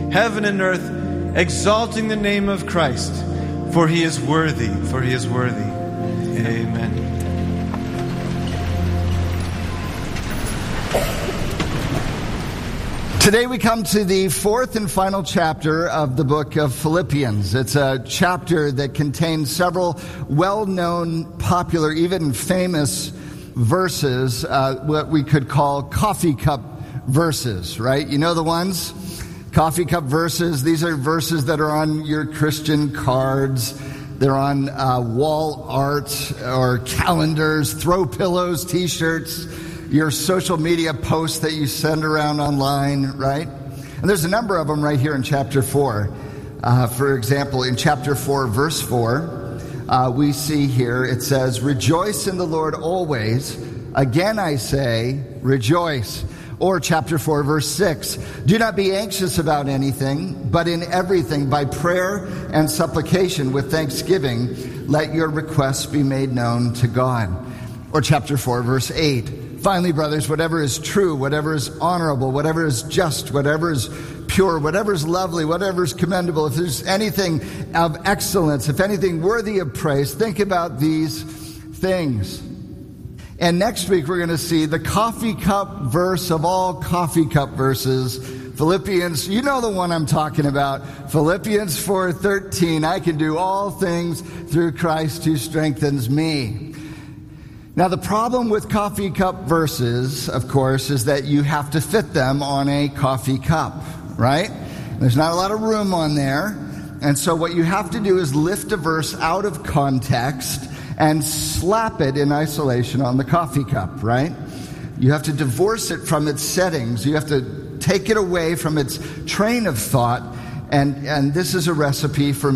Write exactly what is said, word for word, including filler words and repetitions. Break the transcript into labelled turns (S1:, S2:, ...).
S1: heaven and earth, exalting the name of Christ, for he is worthy, for he is worthy. Amen.
S2: Today we come to the fourth and final chapter of the book of Philippians. It's a chapter that contains several well-known, popular, even famous verses, uh, what we could call coffee cup verses, right? You know the ones? Coffee cup verses. These are verses that are on your Christian cards. They're on uh, wall art or calendars, throw pillows, t-shirts, your social media posts that you send around online, right? And there's a number of them right here in chapter four. Uh, for example, in chapter four, verse four, uh, we see here, it says, "Rejoice in the Lord always. Again I say, rejoice." Or chapter four, verse six, "Do not be anxious about anything, but in everything, by prayer and supplication with thanksgiving, let your requests be made known to God." Or chapter four, verse eight, "Finally, brothers, whatever is true, whatever is honorable, whatever is just, whatever is pure, whatever is lovely, whatever is commendable, if there's anything of excellence, if anything worthy of praise, think about these things." And next week we're going to see the coffee cup verse of all coffee cup verses, Philippians, you know the one I'm talking about, Philippians four thirteen, "I can do all things through Christ who strengthens me." Now, the problem with coffee cup verses, of course, is that you have to fit them on a coffee cup, right? There's not a lot of room on there. And so what you have to do is lift a verse out of context and slap it in isolation on the coffee cup, right? You have to divorce it from its settings. You have to take it away from its train of thought. And, and this is a recipe for